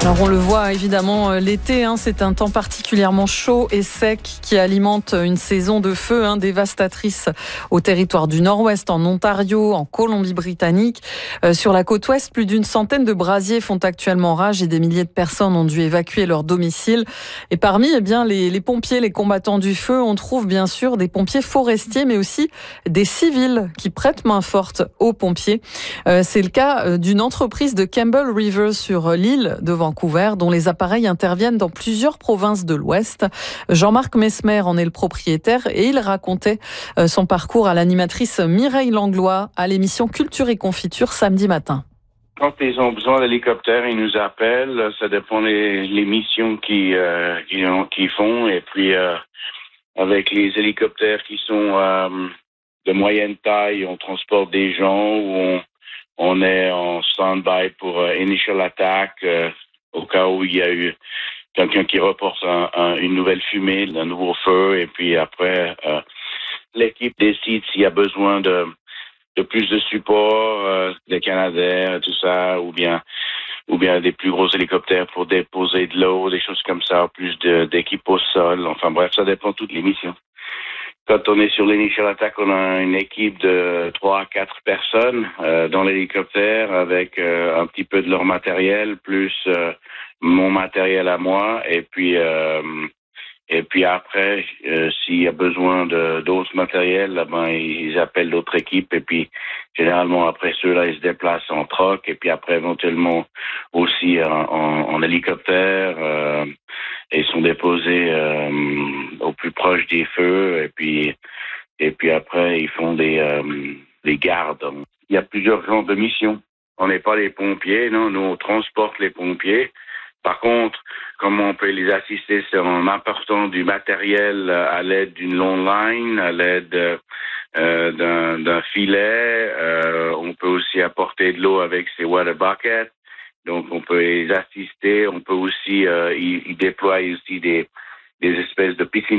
Alors on le voit évidemment l'été, c'est un temps particulièrement chaud et sec qui alimente une saison de feu dévastatrice au territoire du Nord-Ouest, en Ontario, en Colombie-Britannique. Sur la côte ouest, plus d'une centaine de brasiers font actuellement rage et des milliers de personnes ont dû évacuer leur domicile. Et parmi les pompiers, les combattants du feu, on trouve bien sûr des pompiers forestiers, mais aussi des civils qui prêtent main forte aux pompiers. C'est le cas d'une entreprise de Campbell River sur l'île de Vancouver, dont les appareils interviennent dans plusieurs provinces de l'Ouest. Jean-Marc Mesmer en est le propriétaire et il racontait son parcours à l'animatrice Mireille Langlois à l'émission Culture et Confiture samedi matin. Quand ils ont besoin d'hélicoptères, ils nous appellent. Ça dépend des missions qu'ils font. Et puis, avec les hélicoptères qui sont de moyenne taille, on transporte des gens ou on est en stand-by pour initial attack au cas où il y a eu quelqu'un qui reporte une nouvelle fumée, un nouveau feu. Et puis après, l'équipe décide s'il y a besoin de plus de support, des Canadair, tout ça, ou bien des plus gros hélicoptères pour déposer de l'eau, des choses comme ça, plus d'équipes au sol. Enfin bref, ça dépend de toutes les missions. Quand on est sur l'initial attack, on a une équipe de 3 à 4 personnes dans l'hélicoptère avec un petit peu de leur matériel, plus mon matériel à moi. Et puis après, s'il y a besoin d'autres matériels, là, ils appellent d'autres équipes. Et puis, généralement, après ceux-là, ils se déplacent en troc. Et puis après, éventuellement, aussi en hélicoptère. Et sont déposés au plus proche des feux. Et puis après, ils font des gardes. Il y a plusieurs genres de missions. On n'est pas les pompiers, non. Nous, on transporte les pompiers. Par contre, comment on peut les assister, c'est en apportant du matériel à l'aide d'une long line, à l'aide d'un filet. On peut aussi apporter de l'eau avec ses water buckets. Donc, on peut les assister. On peut aussi, ils déploient aussi des espèces de piscines